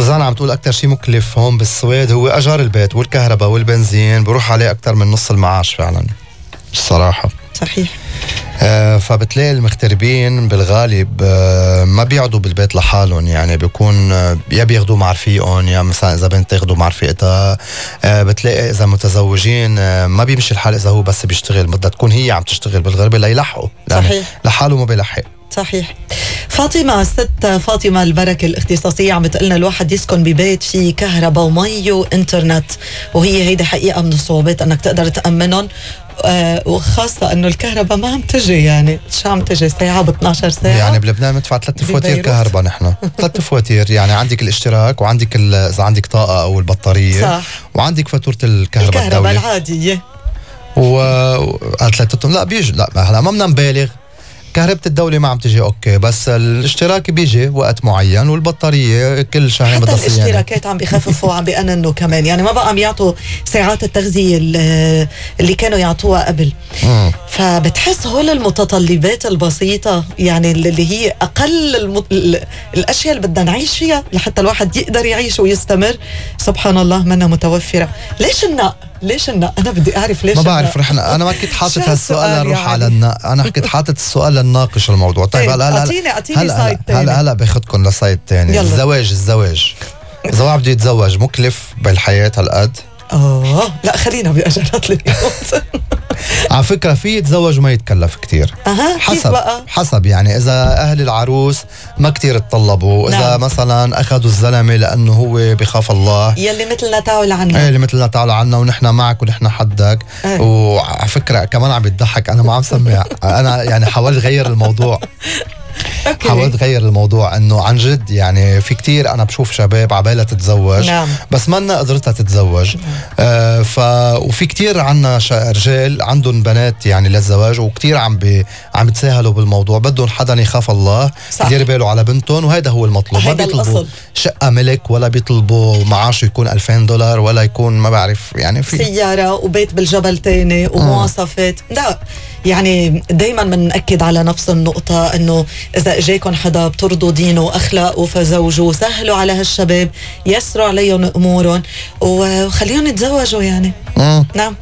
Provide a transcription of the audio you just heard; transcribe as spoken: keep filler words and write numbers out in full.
سوزانا عم تقول أكتر شيء مكلف هون بالسويد هو أجار البيت والكهرباء والبنزين، بروح عليه أكتر من نص المعاش فعلا الصراحة. صحيح. آه فبتلاقي المغتربين بالغالب آه ما بيقعدوا بالبيت لحالهم، يعني بيكون آه يا بياخدوا مع رفيقهم، يا مثلا إذا بنت تاخدوا مع رفيقتها. آه بتلاقي إذا متزوجين آه ما بيمشي الحال إذا هو بس بيشتغل، بدها تكون هي عم تشتغل بالغربة ليلحقوا، صحيح. لحاله ما بيلحق. صحيح. فاطمة، ست فاطمة البركة الاختصاصية عم بتقلنا الواحد يسكن ببيت فيه كهرباء ومي وإنترنت، وهي هيدا حقيقة من الصعوبات أنك تقدر تأمنهم، آه وخاصة أنه الكهرباء ما عم تجي، يعني شو عم تجي ساعة ب اثنعش ساعة. يعني بلبنان ندفع ثلاث فواتير كهرباء نحن ثلاث فواتير، يعني عندك الاشتراك وعندك إذا عندك طاقة أو البطارية، صح. وعندك فاتورة الكهرباء الكهرباء العادية وثلاثتهم لا بيجي. لا هلا ما بدنا نبالغ، كهرباء الدولة ما عم تجي اوكي، بس الاشتراك بيجي وقت معين والبطارية كل شهرين حتى بتصير. الاشتراكات يعني عم بيخففوا وعم بيقننوا كمان، يعني ما بقى عم يعطوا ساعات التغذية اللي كانوا يعطوها قبل. مم. فبتحس هول المتطلبات البسيطة يعني اللي هي أقل المط... الأشياء اللي بدنا نعيش فيها لحتى الواحد يقدر يعيش ويستمر، سبحان الله منها متوفرة. ليش النق؟ ليش النق؟ أنا بدي أعرف ليش. ما بعرف رحنا، أنا ما كنت حاطط هالسؤال نروح يعني على النق، أنا كنت حاطط السؤال لنناقش الموضوع. طيب هلا هلا هلا هلا هلا هلا باخدكم لسايت تاني. الزواج الزواج إذا واحد بده يتزوج مكلف بالحياة هالقد؟ آه لا خلينا بأجرات البيوت. على فكرة في يتزوج وما يتكلف كتير. أها حسب بقى؟ حسب يعني إذا أهل العروس ما كتير تطلبوا، إذا نعم. مثلا أخذوا الزلمة لأنه هو بخاف الله، يلي مثلنا تعال عنا، إيه اللي مثلنا تعال عنا ونحن معك ونحن حدك. أه. وعلى فكرة كمان عم بيضحك، أنا ما عم سمع أنا يعني حاولت غير الموضوع. أوكي. حاولت غير الموضوع انه عن جد يعني في كتير انا بشوف شباب عبالة تتزوج. نعم. بس منا قدرتها تتزوج. نعم. آه ف وفي كتير عنا رجال عندهم بنات يعني للزواج، وكتير عم بي عم بتساهلوا بالموضوع، بدهم حدا يخاف الله يدير باله على بنتهم، وهذا هو المطلوب. ما بيطلبوا شقة ملك ولا بيطلبوا معاشه يكون ألفين دولار ولا يكون ما بعرف يعني في سيارة وبيت بالجبل تاني ومواصفات. لا يعني دايما بنأكد على نفس النقطة، انه اذا اجاكم حدا بترضوا دينه واخلاقه فزوجوا، سهلوا على هالشباب، يسروا عليهم امورهم وخليهم يتزوجوا يعني. مم. نعم.